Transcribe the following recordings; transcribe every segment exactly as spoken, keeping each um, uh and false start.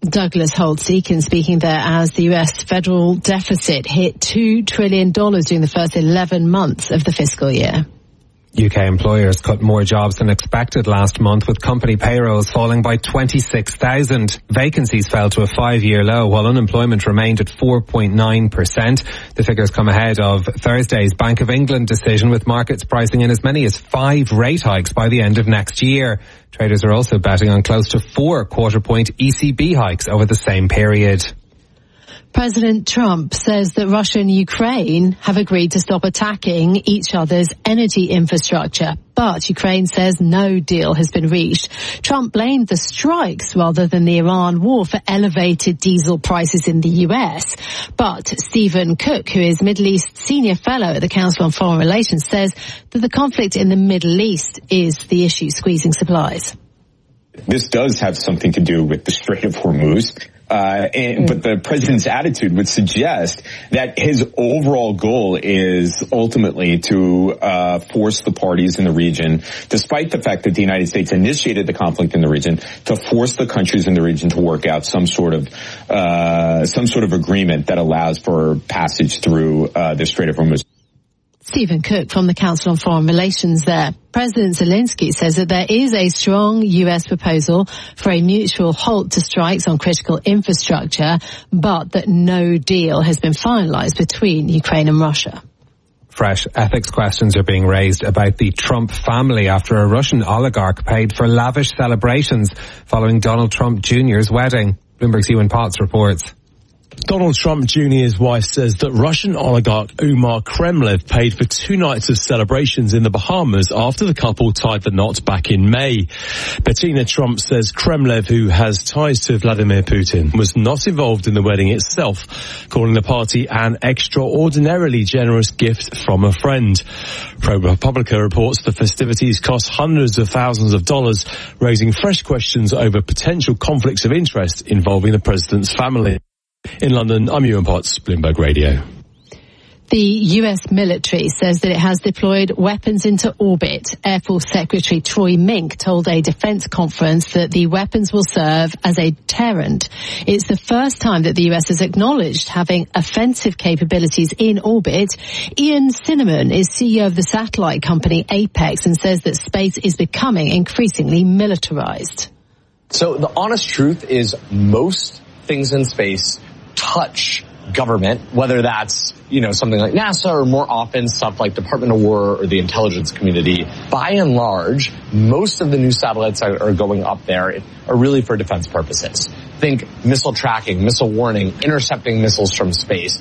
Douglas Holt-Seakin speaking there as the U S federal deficit hit two trillion dollars during the first eleven months of the fiscal year. U K employers cut more jobs than expected last month, with company payrolls falling by twenty-six thousand. Vacancies fell to a five-year low, while unemployment remained at four point nine percent. The figures come ahead of Thursday's Bank of England decision, with markets pricing in as many as five rate hikes by the end of next year. Traders are also betting on close to four quarter-point E C B hikes over the same period. President Trump says that Russia and Ukraine have agreed to stop attacking each other's energy infrastructure, but Ukraine says no deal has been reached. Trump blamed the strikes rather than the Iran war for elevated diesel prices in the U S. But Stephen Cook, who is Middle East Senior Fellow at the Council on Foreign Relations, says that the conflict in the Middle East is the issue squeezing supplies. This does have something to do with the Strait of Hormuz. Uh, and, but the president's attitude would suggest that his overall goal is ultimately to uh, force the parties in the region, despite the fact that the United States initiated the conflict in the region, to force the countries in the region to work out some sort of uh, some sort of agreement that allows for passage through uh, the Strait of Hormuz. Stephen Cook from the Council on Foreign Relations there. President Zelensky says that there is a strong U S proposal for a mutual halt to strikes on critical infrastructure, but that no deal has been finalized between Ukraine and Russia. Fresh ethics questions are being raised about the Trump family after a Russian oligarch paid for lavish celebrations following Donald Trump Junior's wedding. Bloomberg's Ewan Potts reports. Donald Trump Junior's wife says that Russian oligarch Umar Kremlev paid for two nights of celebrations in the Bahamas after the couple tied the knot back in May. Bettina Trump says Kremlev, who has ties to Vladimir Putin, was not involved in the wedding itself, calling the party an extraordinarily generous gift from a friend. ProPublica reports the festivities cost hundreds of thousands of dollars, raising fresh questions over potential conflicts of interest involving the president's family. In London, I'm Ewan Potts, Bloomberg Radio. The U S military says that it has deployed weapons into orbit. Air Force Secretary Troy Mink told a defense conference that the weapons will serve as a deterrent. It's the first time that the U S has acknowledged having offensive capabilities in orbit. Ian Cinnamon is C E O of the satellite company Apex and says that space is becoming increasingly militarized. So the honest truth is most things in space touch government, whether that's, you know, something like NASA or more often stuff like Department of War or the intelligence community. By and large, most of the new satellites that are going up there are really for defense purposes. Think missile tracking, missile warning, intercepting missiles from space.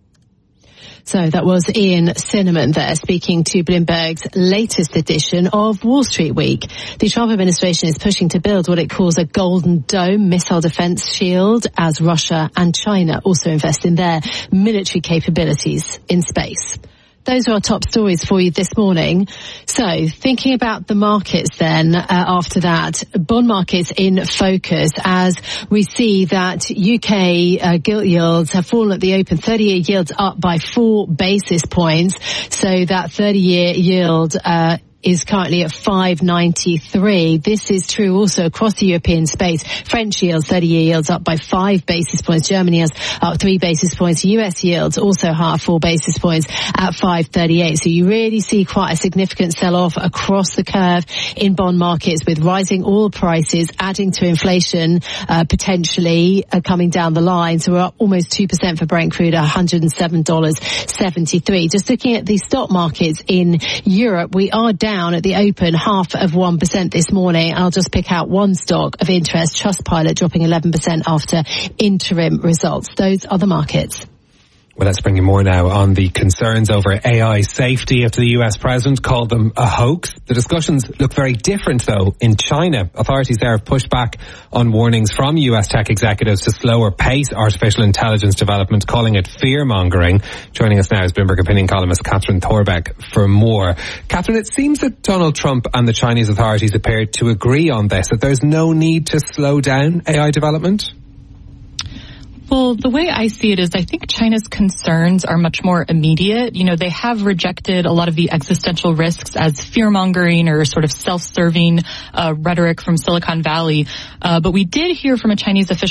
So that was Ian Cinnamon there speaking to Bloomberg's latest edition of Wall Street Week. The Trump administration is pushing to build what it calls a Golden Dome missile defense shield as Russia and China also invest in their military capabilities in space. Those are our top stories for you this morning. So, thinking about the markets then, uh, after that, bond markets in focus as we see that U K uh, gilt yields have fallen at the open. thirty-year yields up by four basis points. So that thirty-year yield uh is currently at five ninety-three. This is true also across the European space. French yields, thirty-year yields up by five basis points. Germany has up three basis points. U S yields also half four basis points at five thirty-eight. So you really see quite a significant sell-off across the curve in bond markets with rising oil prices adding to inflation, uh, potentially uh, coming down the line. So we're up almost two percent for Brent crude at one hundred seven dollars seventy-three. Just looking at the stock markets in Europe, we are down Down at the open half of one percent this morning. I'll just pick out one stock of interest, Trustpilot, dropping eleven percent after interim results. Those are the markets. Well, let's bring you more now on the concerns over A I safety after the U S president called them a hoax. The discussions look very different, though, in China. Authorities there have pushed back on warnings from U S tech executives to slow or pace artificial intelligence development, calling it fear-mongering. Joining us now is Bloomberg opinion columnist Catherine Thorbeck for more. Catherine, it seems that Donald Trump and the Chinese authorities appear to agree on this, that there's no need to slow down A I development. Well, the way I see it is I think China's concerns are much more immediate. You know, they have rejected a lot of the existential risks as fear-mongering or sort of self-serving uh, rhetoric from Silicon Valley. Uh, but we did hear from a Chinese official